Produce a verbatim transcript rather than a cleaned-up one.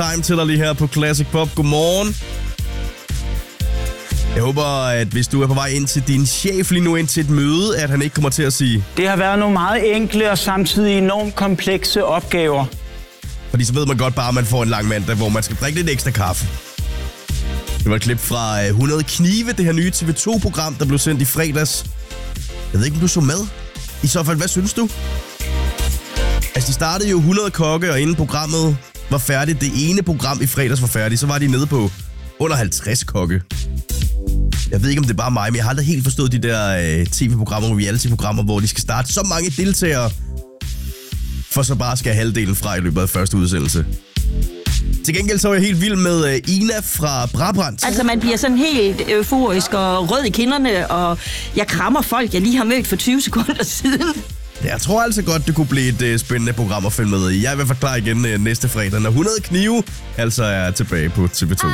Time til dig lige her på Classic Pop. Godmorgen. Jeg håber, at hvis du er på vej ind til din chef lige nu ind til et møde, at han ikke kommer til at sige... Det har været nogle meget enkle og samtidig enormt komplekse opgaver. Fordi så ved man godt bare, at man får en lang mandag, hvor man skal drikke lidt ekstra kaffe. Det var et klip fra hundrede knive, det her nye T V to-program, der blev sendt i fredags. Jeg ved ikke, om du så med. I så fald, hvad synes du? Altså, de startede jo hundrede kokke, og inden programmet var færdigt, det ene program i fredags var færdigt, så var de nede på under halvtreds kokke. Jeg ved ikke, om det er bare mig, men jeg har aldrig helt forstået de der øh, tv-programmer, reality-programmer, hvor de skal starte så mange deltagere, for så bare skal halvdelen fra i løbet af første udsendelse. Til gengæld så er jeg helt vild med øh, Ina fra Brabrand. Altså, man bliver sådan helt euforisk og rød i kinderne, og jeg krammer folk, jeg lige har mødt for tyve sekunder siden. Jeg tror altså godt, det kunne blive et øh, spændende program at følge med i. Jeg er i hvert fald klar igen øh, næste fredag, når hundrede knive altså er tilbage på T V to.